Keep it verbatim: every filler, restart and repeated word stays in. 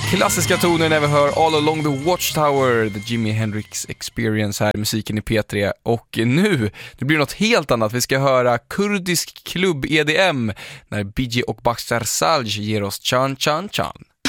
Klassiska toner när vi hör All Along the Watchtower, The Jimi Hendrix Experience här i musiken i P tre. Och nu, det blir något helt annat. Vi ska höra kurdisk klubb E D M när B J och Baxter Salj ger oss Chan Chan Chan.